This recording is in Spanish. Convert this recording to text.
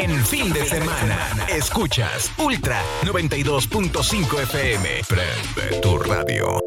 en fin de semana. Escuchas Ultra 92.5 FM. Prende tu radio.